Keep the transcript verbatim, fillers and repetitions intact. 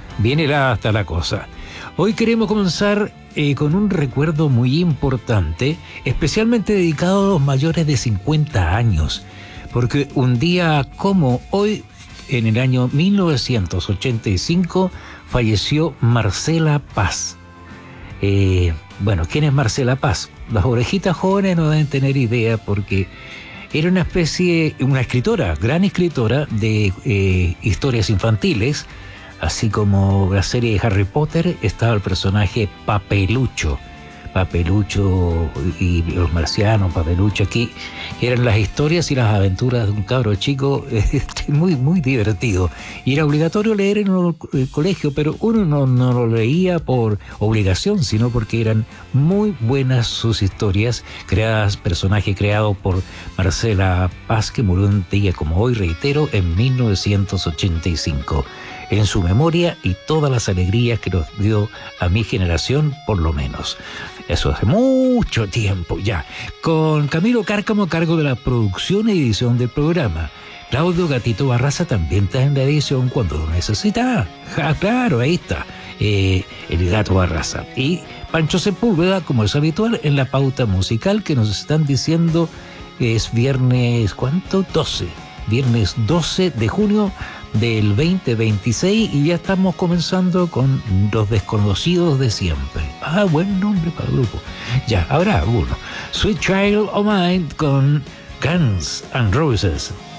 Bien helada está la cosa. Hoy queremos comenzar eh, con un recuerdo muy importante, especialmente dedicado a los mayores de cincuenta años, porque un día como hoy, en el año mil novecientos ochenta y cinco, falleció Marcela Paz. Eh, bueno, ¿quién es Marcela Paz? Las orejitas jóvenes no deben tener idea porque era una especie, una escritora, gran escritora de eh, historias infantiles, así como la serie de Harry Potter estaba el personaje Papelucho. Papelucho y los marcianos, Papelucho, aquí eran las historias y las aventuras de un cabro chico muy, muy divertido. Y era obligatorio leer en el colegio, pero uno no, no lo leía por obligación, sino porque eran muy buenas sus historias, creadas, personaje creado por Marcela Paz, que murió un día como hoy, reitero, en mil novecientos ochenta y cinco. En su memoria y todas las alegrías que nos dio a mi generación, por lo menos. Eso hace mucho tiempo ya. Con Camilo Cárcamo a cargo de la producción y edición del programa. Claudio Gatito Barraza también está en la edición cuando lo necesita. Ah, claro, ahí está. Eh, el Gato Barraza. Y Pancho Sepúlveda, como es habitual, en la pauta musical que nos están diciendo que es viernes, ¿cuánto? doce. Viernes doce de junio del veinte veintiséis y ya estamos comenzando con Los Desconocidos de Siempre. Ah, buen nombre para el grupo. Ya, habrá alguno. Sweet Child O' Mine con Guns N' Roses.